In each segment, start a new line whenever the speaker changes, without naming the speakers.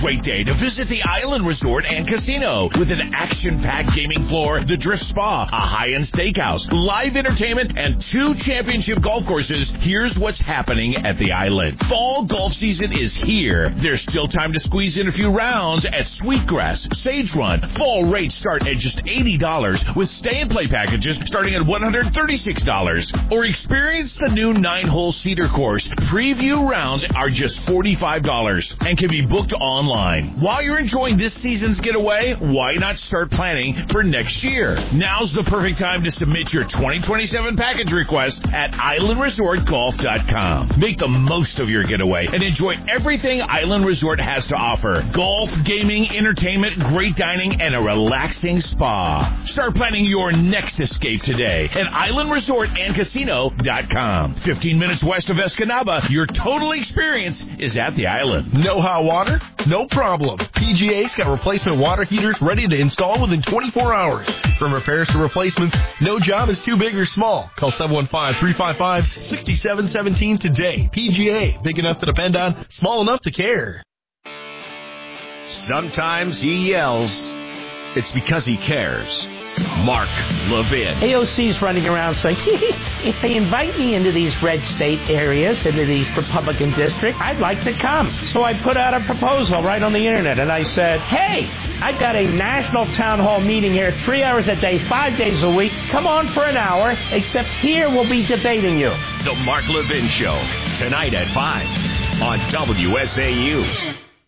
Great day to visit the Island Resort and Casino with an action-packed gaming floor, the Drift Spa, a high-end steakhouse, live entertainment, and 2 championship golf courses. Here's what's happening at the Island. Fall golf season is here. There's still time to squeeze in a few rounds at Sweetgrass, Sage Run. Fall rates start at just $80 with stay-and-play packages starting at $136. Or experience the new 9-hole Cedar Course. Preview rounds are just $45 and can be booked online. While you're enjoying this season's getaway, why not start planning for next year? Now's the perfect time to submit your 2027 package request at islandresortgolf.com. Make the most of your getaway and enjoy everything Island Resort has to offer. Golf, gaming, entertainment, great dining, and a relaxing spa. Start planning your next escape today at islandresortandcasino.com. 15 minutes west of Escanaba, your total experience is at the Island.
No hot water? No problem. PGA's got replacement water heaters ready to install within 24 hours. From repairs to replacements, no job is too big or small. Call 715-355-6717 today. PGA, big enough to depend on, small enough to care.
Sometimes he yells. It's because he cares. Mark Levin.
AOC's running around saying, if they invite me into these red state areas, into these Republican districts, I'd like to come. So I put out a proposal right on the internet, and I said, hey, I've got a national town hall meeting here 3 hours a day, 5 days a week. Come on for an hour, except here we'll be debating you.
The Mark Levin Show, tonight at 5 on WSAU.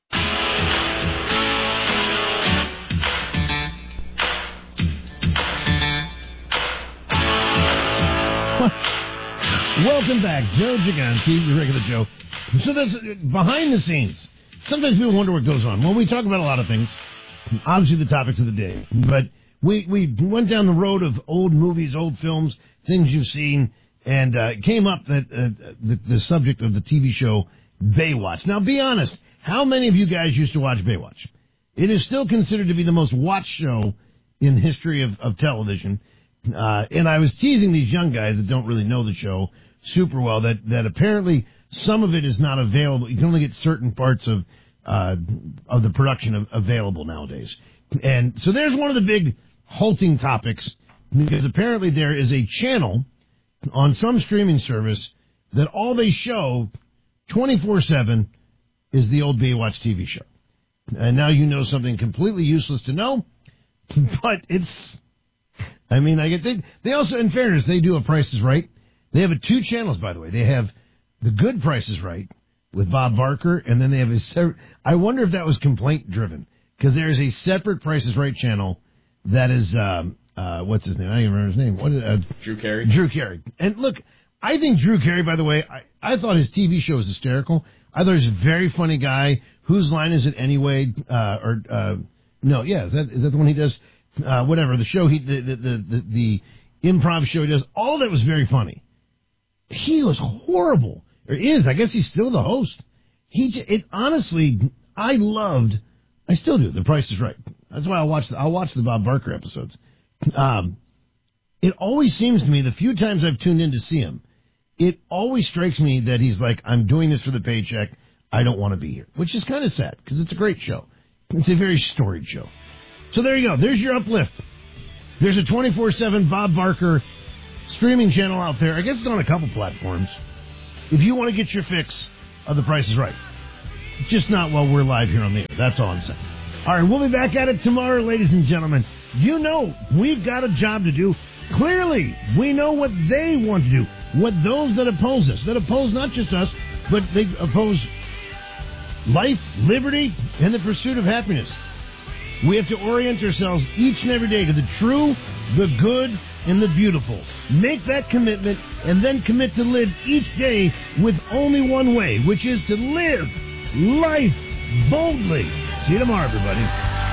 Welcome back, Joe Gigante, your regular Joe. So that's behind the scenes. Sometimes people wonder what goes on. Well, we talk about a lot of things, obviously the topics of the day, but we went down the road of old movies, old films, things you've seen, and it came up that the subject of the TV show Baywatch. Now, be honest, how many of you guys used to watch Baywatch? It is still considered to be the most watched show in the history of television. And I was teasing these young guys that don't really know the show super well that apparently some of it is not available. You can only get certain parts of the production available nowadays. And so there's one of the big halting topics, because apparently there is a channel on some streaming service that all they show 24/7 is the old Baywatch TV show. And now you know something completely useless to know, but it's... I mean, they also, in fairness, they do a Price is Right. They have 2 channels, by the way. They have the Good Price is Right with Bob Barker, and then they have I wonder if that was complaint-driven, because there is a separate Price is Right channel that is, what's his name? I don't even remember his name.
Drew Carey.
Drew Carey. And look, I think Drew Carey, by the way, I thought his TV show was hysterical. I thought he was a very funny guy. Whose Line Is It Anyway? Is that the one he does? Whatever, the show, the improv show he does, all of that was very funny. He was horrible. Or is, I guess he's still the host. Honestly, I still do, The Price is Right. That's why I'll watch the Bob Barker episodes. It always seems to me, the few times I've tuned in to see him, it always strikes me that he's like, I'm doing this for the paycheck, I don't want to be here. Which is kind of sad, because it's a great show. It's a very storied show. So there you go. There's your uplift. There's a 24/7 Bob Barker streaming channel out there. I guess it's on a couple platforms. If you want to get your fix of The Price is Right. Just not while we're live here on the air. That's all I'm saying. All right, we'll be back at it tomorrow, ladies and gentlemen. You know we've got a job to do. Clearly, we know what they want to do. What those that oppose us, that oppose not just us, but they oppose life, liberty, and the pursuit of happiness. We have to orient ourselves each and every day to the true, the good, and the beautiful. Make that commitment, and then commit to live each day with only one way, which is to live life boldly. See you tomorrow, everybody.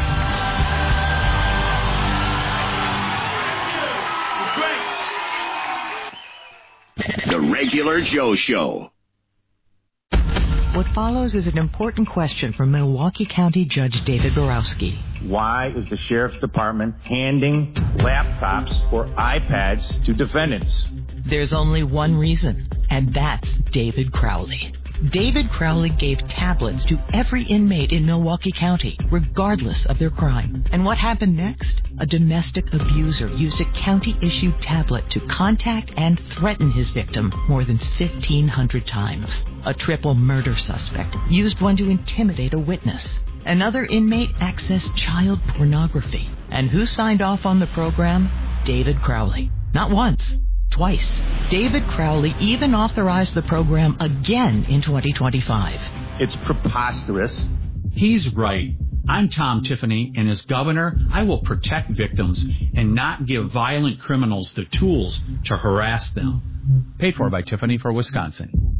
The Regular Joe Show.
What follows is an important question from Milwaukee County Judge David Borowski.
Why is the Sheriff's Department handing laptops or iPads to defendants?
There's only one reason, and that's David Crowley. David Crowley gave tablets to every inmate in Milwaukee County, regardless of their crime. And what happened next? A domestic abuser used a county-issued tablet to contact and threaten his victim more than 1,500 times. A triple murder suspect used one to intimidate a witness. Another inmate accessed child pornography. And who signed off on the program? David Crowley. Not once. Twice. David Crowley even authorized the program again in 2025.
It's preposterous.
He's right. I'm Tom Tiffany, and as governor, I will protect victims and not give violent criminals the tools to harass them. Paid for by Tiffany for Wisconsin.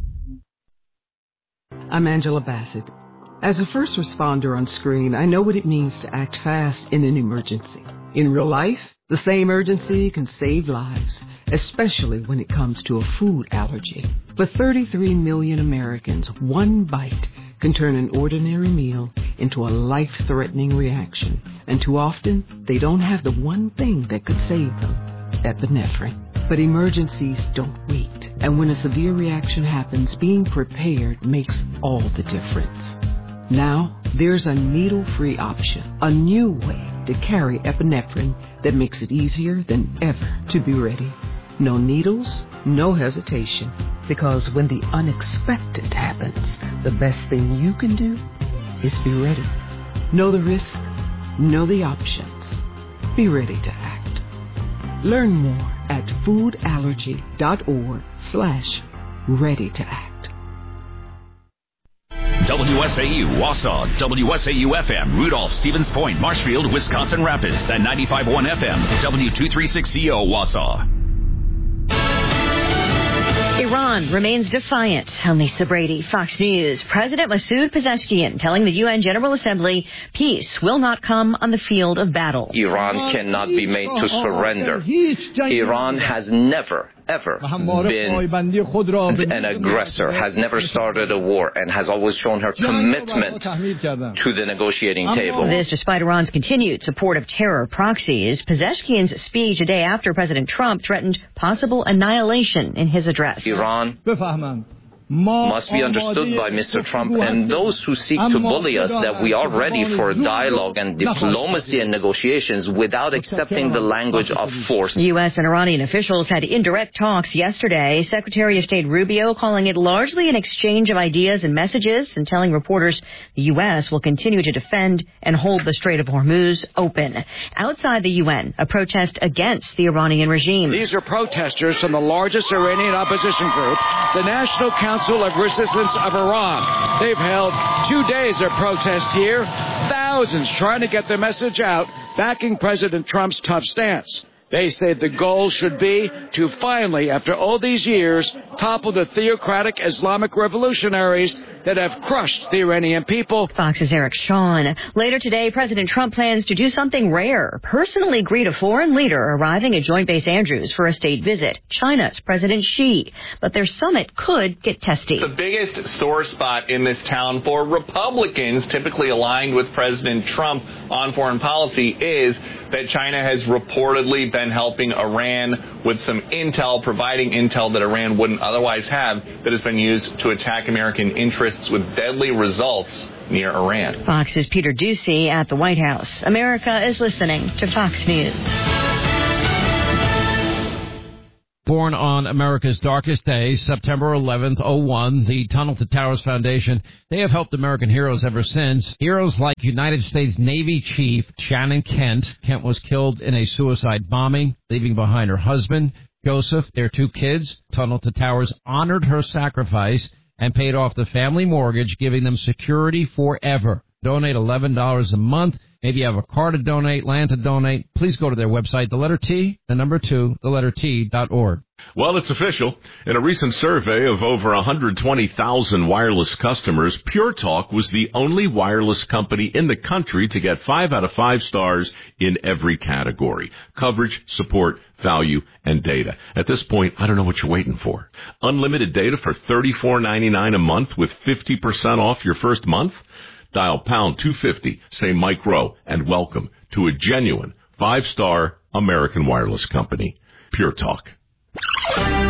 I'm Angela Bassett. As a first responder on screen, I know what it means to act fast in an emergency. In real life, the same urgency can save lives, especially when it comes to a food allergy. For 33 million Americans, one bite can turn an ordinary meal into a life-threatening reaction. And too often, they don't have the one thing that could save them, epinephrine. But emergencies don't wait. And when a severe reaction happens, being prepared makes all the difference. Now, there's a needle-free option, a new way to carry epinephrine that makes it easier than ever to be ready. No needles, no hesitation, because when the unexpected happens, the best thing you can do is be ready. Know the risk, know the options. Be ready to act. Learn more at foodallergy.org/ready to act.
WSAU, Wausau, WSAU-FM, Rudolph, Stevens Point, Marshfield, Wisconsin Rapids, and 95.1 FM, W236CO, Wausau.
Iran remains defiant. I'm Lisa Brady, Fox News. President Masoud Pezeshkian telling the UN General Assembly peace will not come on the field of battle.
Iran cannot be made to surrender. Iran has never, ever been an aggressor, has never started a war, and has always shown her commitment to the negotiating table.
This despite Iran's continued support of terror proxies. Pezeshkian's speech a day after President Trump threatened possible annihilation in his address.
Iran must be understood by Mr. Trump and those who seek to bully us that we are ready for dialogue and diplomacy and negotiations without accepting the language of force.
U.S. and Iranian officials had indirect talks yesterday. Secretary of State Rubio calling it largely an exchange of ideas and messages and telling reporters the U.S. will continue to defend and hold the Strait of Hormuz open. Outside the UN, a protest against the Iranian regime.
These are protesters from the largest Iranian opposition group, the National Council of Resistance of Iran. They've held 2 days of protest here, thousands trying to get their message out, backing President Trump's tough stance. They say the goal should be to finally, after all these years, topple the theocratic Islamic revolutionaries that have crushed the Iranian people.
Fox's Eric Shawn. Later today, President Trump plans to do something rare, personally greet a foreign leader arriving at Joint Base Andrews for a state visit, China's President Xi. But their summit could get testy.
The biggest sore spot in this town for Republicans, typically aligned with President Trump on foreign policy, is that China has reportedly been helping Iran with some intel, providing intel that Iran wouldn't otherwise have, that has been used to attack American interests with deadly results near Iran.
Fox's Peter Doocy at the White House. America is listening to Fox News.
Born on America's darkest day, September 11th, 2001, the Tunnel to Towers Foundation, they have helped American heroes ever since. Heroes like United States Navy Chief Shannon Kent. Kent was killed in a suicide bombing, leaving behind her husband, Joseph, their 2 kids. Tunnel to Towers honored her sacrifice and paid off the family mortgage, giving them security forever. Donate $11 a month. Maybe you have a car to donate, land to donate. Please go to their website, the letter T, the number 2, the letter T.org.
Well, it's official. In a recent survey of over 120,000 wireless customers, Pure Talk was the only wireless company in the country to get 5 out of 5 stars in every category: coverage, support, value, and data. At this point, I don't know what you're waiting for. Unlimited data for $34.99 a month with 50% off your first month? Dial pound 250, say Mike Rowe, and welcome to a genuine 5-star American wireless company. Pure Talk.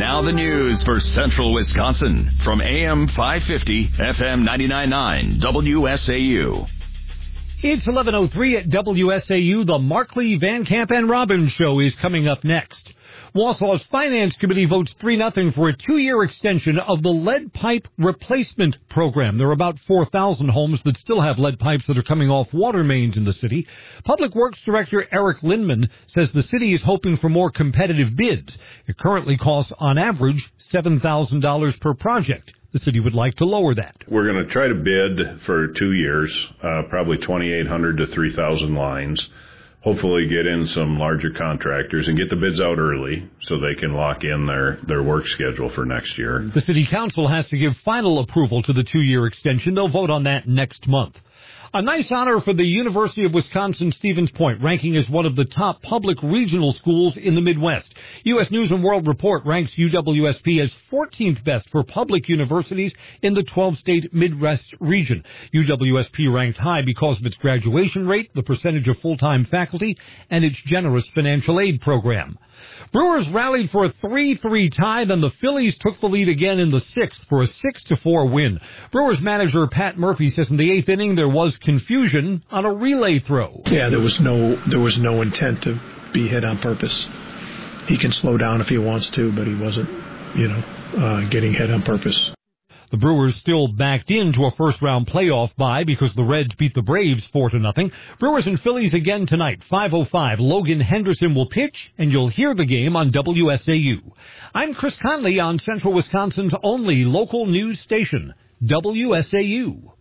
Now the news for Central Wisconsin from AM 550, FM 99.9, WSAU.
It's 11:03 at WSAU. The Markley, Van Camp, and Robbins Show is coming up next. Wausau's Finance Committee votes 3-0 for a 2-year extension of the lead pipe replacement program. There are about 4,000 homes that still have lead pipes that are coming off water mains in the city. Public Works Director Eric Lindman says the city is hoping for more competitive bids. It currently costs, on average, $7,000 per project. The city would like to lower that.
We're going to try to bid for 2 years, probably 2,800 to 3,000 lines. Hopefully get in some larger contractors and get the bids out early so they can lock in their work schedule for next year.
The city council has to give final approval to the 2-year extension. They'll vote on that next month. A nice honor for the University of Wisconsin-Stevens Point, ranking as one of the top public regional schools in the Midwest. U.S. News & World Report ranks UWSP as 14th best for public universities in the 12-state Midwest region. UWSP ranked high because of its graduation rate, the percentage of full-time faculty, and its generous financial aid program. Brewers rallied for a 3-3 tie, then the Phillies took the lead again in the 6th for a 6-4 win. Brewers manager Pat Murphy says in the 8th inning there was confusion on a relay throw.
Yeah, there was no intent to be hit on purpose. He can slow down if he wants to, but he wasn't, getting hit on purpose.
The Brewers still backed into a first-round playoff bye because the Reds beat the Braves 4-0. Brewers and Phillies again tonight, 5:05. Logan Henderson will pitch, and you'll hear the game on WSAU. I'm Chris Conley on Central Wisconsin's only local news station, WSAU.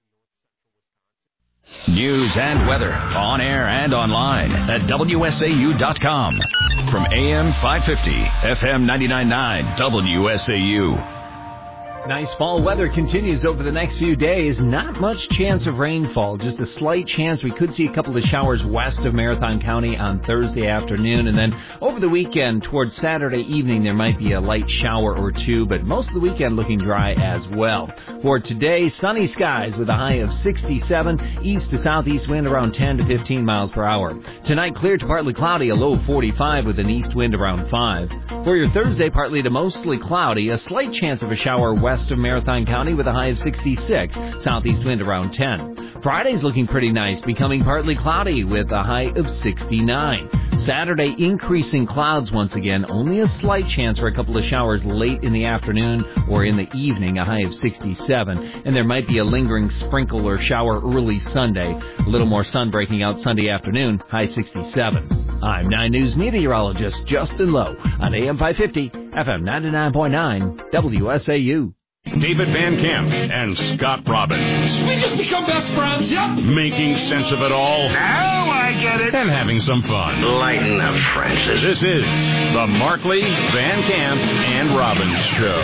News and weather on air and online at WSAU.com. From AM 550, FM 99.9, WSAU.
Nice fall weather continues over the next few days. Not much chance of rainfall, just a slight chance. We could see a couple of showers west of Marathon County on Thursday afternoon. And then over the weekend, towards Saturday evening, there might be a light shower or two, but most of the weekend looking dry as well. For today, sunny skies with a high of 67, east to southeast wind around 10 to 15 miles per hour. Tonight, clear to partly cloudy, a low of 45 with an east wind around 5. For your Thursday, partly to mostly cloudy, a slight chance of a shower west of Marathon County with a high of 66, southeast wind around 10. Friday's looking pretty nice, becoming partly cloudy with a high of 69. Saturday, increasing clouds once again, only a slight chance for a couple of showers late in the afternoon or in the evening, a high of 67. And there might be a lingering sprinkle or shower early Sunday. A little more sun breaking out Sunday afternoon, high 67. I'm 9 News meteorologist Justin Lowe on AM 550, FM 99.9, WSAU.
David Van Camp and Scott Robbins.
We just become best friends, yep.
Making sense of it all.
Now I get it.
And having some fun.
Lighten up, Francis.
This is the Markley, Van Camp, and Robbins Show.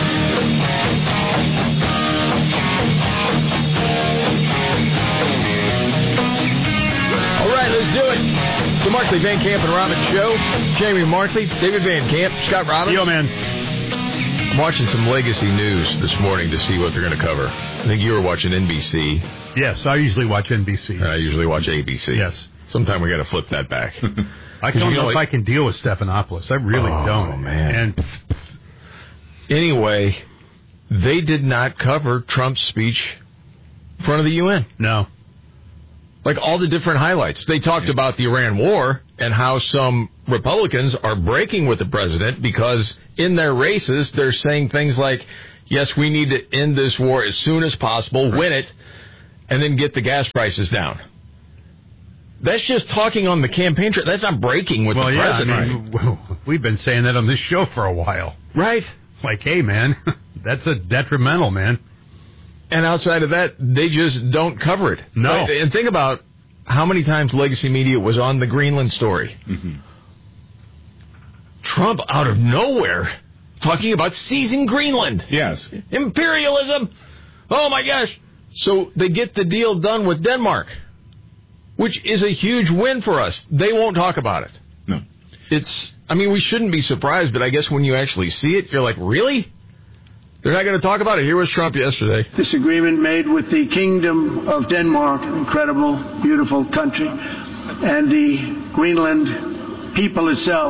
All right, let's do it. The Markley, Van Camp, and Robbins Show. Jamie Markley, David Van Camp, Scott Robbins.
Yo, man.
I'm watching some legacy news this morning to see what they're going to cover. I think you were watching NBC.
Yes, I usually watch NBC.
And I usually watch ABC.
Yes.
Sometime we got to flip that back.
I don't know if I can deal with Stephanopoulos. I really don't.
Oh, man.
And
anyway, they did not cover Trump's speech in front of the UN.
No.
Like all the different highlights. They talked about the Iran war and how some Republicans are breaking with the president because in their races they're saying things like, yes, we need to end this war as soon as possible, win it, and then get the gas prices down. That's just talking on the campaign trail. That's not breaking with the president.
I mean, we've been saying that on this show for a while.
Right.
Like, hey, man, that's a detrimental, man.
And outside of that, they just don't cover it.
No.
Right? And think about how many times legacy media was on the Greenland story.
Mm-hmm.
Trump, out of nowhere, talking about seizing Greenland.
Yes.
Imperialism. Oh, my gosh. So they get the deal done with Denmark, which is a huge win for us. They won't talk about it.
No.
We shouldn't be surprised, but I guess when you actually see it, you're like, really? They're not going to talk about it. Here was Trump yesterday.
This agreement made with the Kingdom of Denmark, an incredible, beautiful country, and the Greenland people itself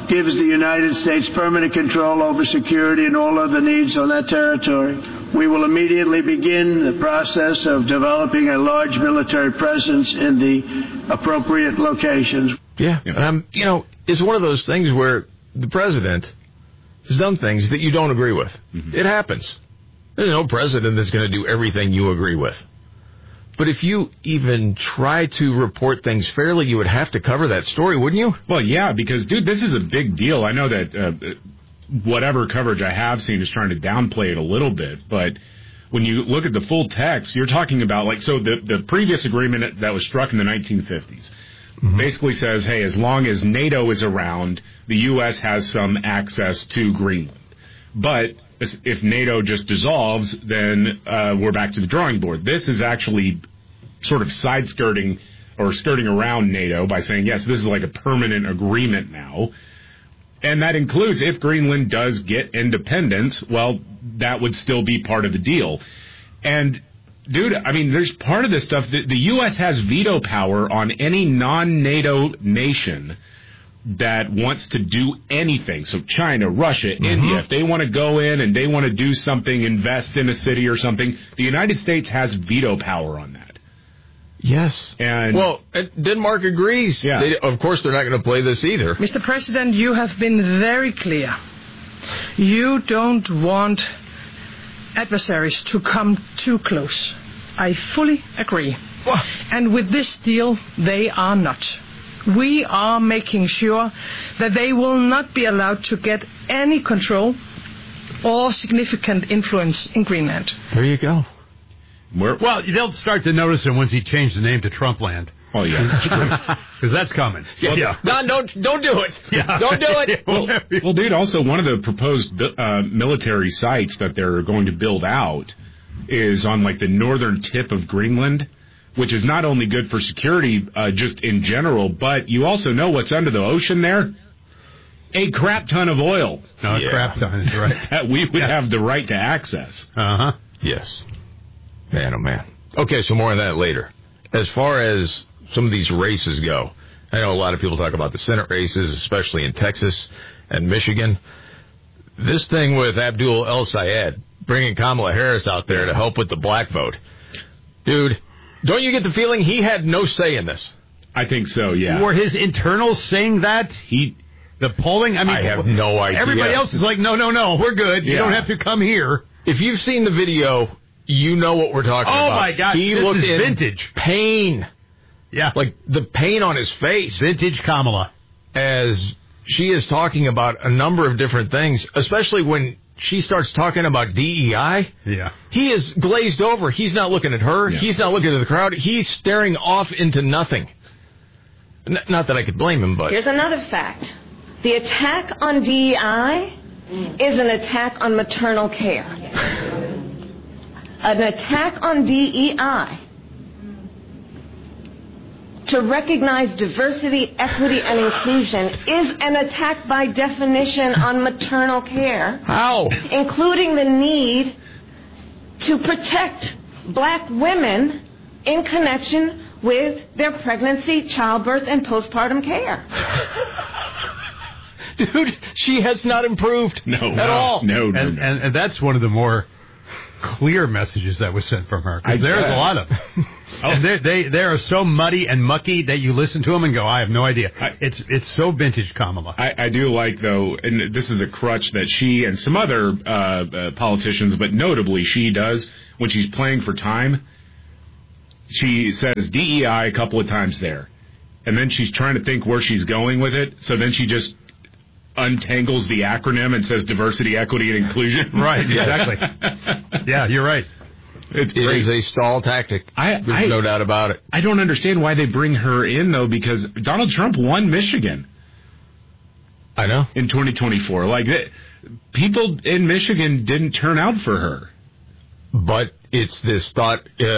gives the United States permanent control over security and all other needs on that territory. We will immediately begin the process of developing a large military presence in the appropriate locations.
Yeah. It's one of those things where the president has done things that you don't agree with. Mm-hmm. It happens. There's no president that's going to do everything you agree with. But if you even try to report things fairly, you would have to cover that story, wouldn't you?
Well, yeah, because, dude, this is a big deal. I know that whatever coverage I have seen is trying to downplay it a little bit, but when you look at the full text, you're talking about, the previous agreement that was struck in the 1950s basically says, hey, as long as NATO is around, the U.S. has some access to Greenland. But if NATO just dissolves, then we're back to the drawing board. This is actually sort of side-skirting or skirting around NATO by saying, yes, this is like a permanent agreement now. And that includes if Greenland does get independence, well, that would still be part of the deal. And, dude, I mean, there's part of this stuff that the U.S. has veto power on any non-NATO nation that wants to do anything. So China, Russia, India, if they want to go in and they want to do something, invest in a city or something, the United States has veto power on that.
Yes.
And
Denmark agrees.
Yeah.
Of course, they're not going to play this either.
Mr. President, you have been very clear. You don't want adversaries to come too close. I fully agree. And with this deal, they are not. We are making sure that they will not be allowed to get any control or significant influence in Greenland.
There you go.
Well, they'll start to notice him once he changed the name to Trumpland.
Oh, yeah.
Because that's coming.
Yeah. Don, don't do it.
Yeah.
Don't do it.
Well, dude, also one of the proposed military sites that they're going to build out is on, the northern tip of Greenland, which is not only good for security just in general, but you also know what's under the ocean there? A crap ton of oil.
A crap ton is right.
That we would have the right to access.
Uh-huh.
Yes. Man, oh, man. Okay, so more on that later. As far as some of these races go, I know a lot of people talk about the Senate races, especially in Texas and Michigan. This thing with Abdul El-Sayed, bringing Kamala Harris out there to help with the black vote. Dude, don't you get the feeling he had no say in this?
I think so, yeah.
Were his internals saying that? The polling? I mean,
I have no idea.
Everybody else is like, no, we're good. You don't have to come here.
If you've seen the video, you know what we're talking about.
Oh, my God.
He
this
looked
is
in
vintage.
Pain.
Yeah.
Like the pain on his face.
Vintage Kamala.
As she is talking about a number of different things, especially when she starts talking about DEI.
Yeah.
He is glazed over. He's not looking at her. Yeah. He's not looking at the crowd. He's staring off into nothing. Not that I could blame him, but...
Here's another fact. The attack on DEI is an attack on maternal care. An attack on DEI to recognize diversity, equity, and inclusion is an attack by definition on maternal care.
How?
Including the need to protect black women in connection with their pregnancy, childbirth, and postpartum care.
Dude, she has not improved at all.
No.
And that's one of the more clear messages that was sent from her. Because there's a lot of them. And they are so muddy and mucky that you listen to them and go, I have no idea. It's so vintage Kamala.
I do like, though, and this is a crutch that she and some other politicians, but notably she does, when she's playing for time, she says DEI a couple of times there. And then she's trying to think where she's going with it, so then she just untangles the acronym and says diversity, equity, and inclusion.
Right, exactly. Yeah, you're right.
It is a stall tactic. There's no doubt about it.
I don't understand why they bring her in, though, because Donald Trump won Michigan.
I know.
In 2024. People in Michigan didn't turn out for her.
But it's this thought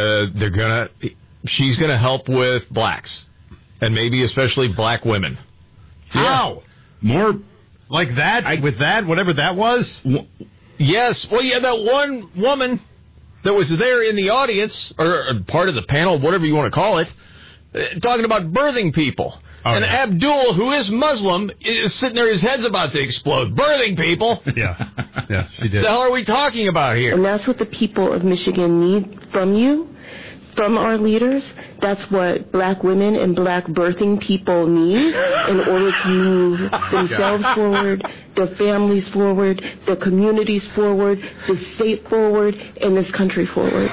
she's going to help with blacks. And maybe especially black women.
How?
More...
Like that? With that? Whatever that was?
Yes. Well, yeah, that one woman that was there in the audience, or part of the panel, whatever you want to call it, talking about birthing people. and Abdul, who is Muslim, is sitting there, his head's about to explode. Birthing people.
Yeah, she did.
What the hell are we talking about here?
And that's what the people of Michigan need from you, from our leaders. That's what black women and black birthing people need in order to move themselves forward, their families forward, their communities forward, the state forward, and this country forward.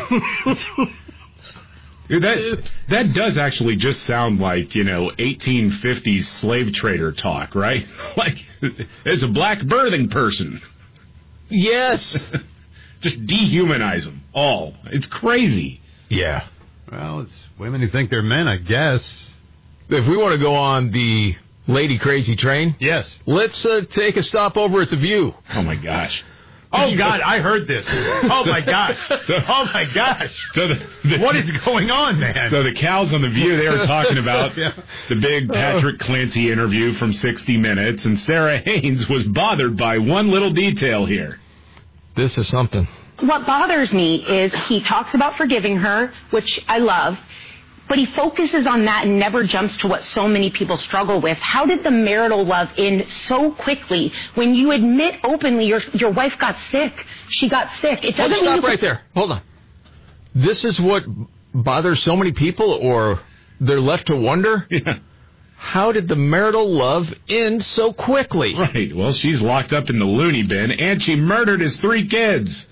That does actually just sound like, 1850s slave trader talk, right? Like, it's a black birthing person.
Yes.
Just dehumanize them all. It's crazy.
Yeah.
Well, it's women who think they're men, I guess.
If we want to go on the lady crazy train,
yes,
let's take a stop over at The View.
Oh, my gosh.
Oh, God, I heard this. Oh, my gosh. Oh, my gosh.
So
what is going on, man?
So the cows on The View, they were talking about the big Patrick Clancy interview from 60 Minutes, and Sarah Haynes was bothered by one little detail here.
This is something.
What bothers me is he talks about forgiving her, which I love, but he focuses on that and never jumps to what so many people struggle with. How did the marital love end so quickly when you admit openly your wife got sick? She got sick. It doesn't
stop right there. Hold on. This is what bothers so many people, or they're left to wonder?
Yeah.
How did the marital love end so quickly?
Right. Well, she's locked up in the loony bin, and she murdered his 3 kids.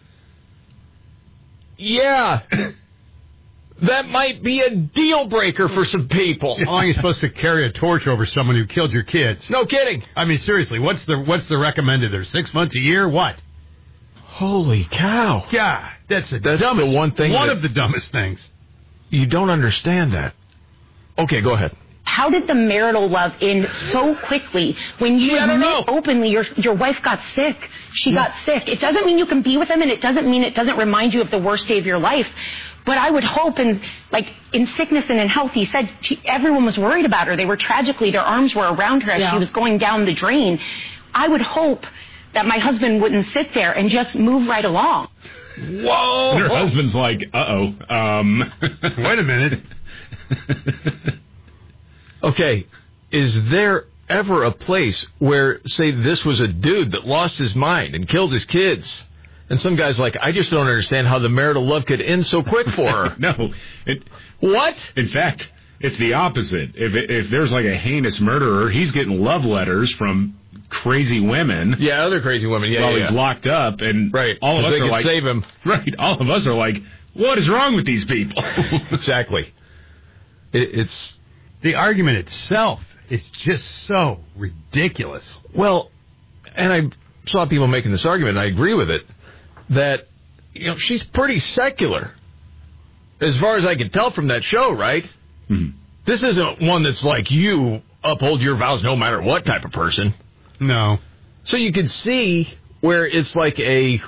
Yeah. That might be a deal breaker for some people.
How long are you supposed to carry a torch over someone who killed your kids?
No kidding.
I mean, seriously, what's the recommended there? 6 months a year? What?
Holy cow.
Yeah, that's the
one thing.
One of the dumbest things.
You don't understand that. Okay, go ahead.
How did the marital love end so quickly when you admit openly your wife got sick? She got sick. It doesn't mean you can be with them, and it doesn't mean it doesn't remind you of the worst day of your life. But I would hope, in sickness and in health, he said everyone was worried about her. They were their arms were around her as she was going down the drain. I would hope that my husband wouldn't sit there and just move right along.
Whoa!
And her husband's like,
wait a minute.
Okay, is there ever a place where, say, this was a dude that lost his mind and killed his kids, and some guy's like, I just don't understand how the marital love could end so quick for her?
No.
What?
In fact, it's the opposite. If there's like a heinous murderer, he's getting love letters from crazy women.
Yeah, other crazy women. Yeah,
while he's locked up, and all of us are like,
save him.
Right. All of us are like, what is wrong with these people?
Exactly. It's
the argument itself is just so ridiculous.
Well, and I saw people making this argument, and I agree with it, that she's pretty secular, as far as I can tell from that show, right?
Mm-hmm.
This isn't one that's like, you uphold your vows no matter what type of person.
No.
So you can see where it's like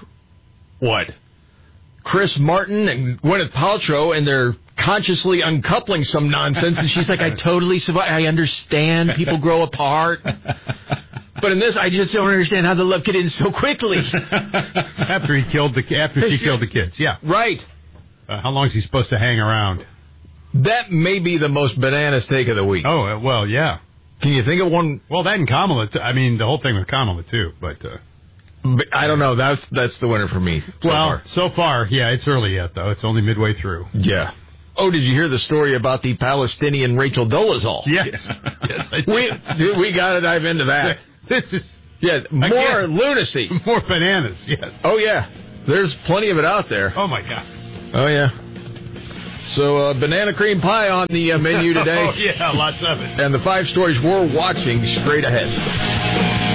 Chris Martin and Gwyneth Paltrow, and they're consciously uncoupling some nonsense, and she's like, I totally survive. I understand people grow apart. But in this, I just don't understand how the love could end so quickly.
After she killed the kids, yeah.
Right.
How long is he supposed to hang around?
That may be the most bananas take of the week.
Oh, well, yeah.
Can you think of one?
Well, that and Kamala, the whole thing with Kamala, too, but
I don't know. That's the winner for me.
So far, yeah, it's early yet, though. It's only midway through.
Yeah. Oh, did you hear the story about the Palestinian Rachel Dolezal?
Yes.
We got to dive into that.
This is
more lunacy.
More bananas, yes.
Oh, yeah. There's plenty of it out there.
Oh, my God.
Oh, yeah. So, banana cream pie on the menu today.
Oh, yeah, lots of it.
And the 5 stories we're watching straight ahead.